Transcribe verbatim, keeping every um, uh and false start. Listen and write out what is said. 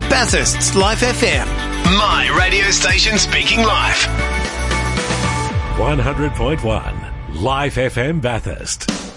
Bathurst's Life F M. My radio station speaking live. one hundred point one Life F M Bathurst.